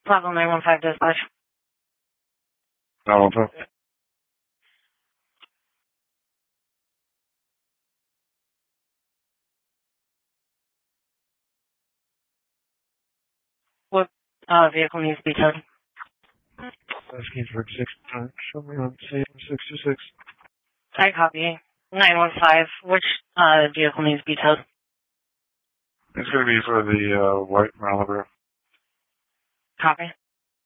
Level 915 dispatch. 915. What vehicle needs to be towed? Asking for 69. Show me on 626. I copy. 915. Which vehicle needs to be towed? It's going to be for the white Malibu. Copy.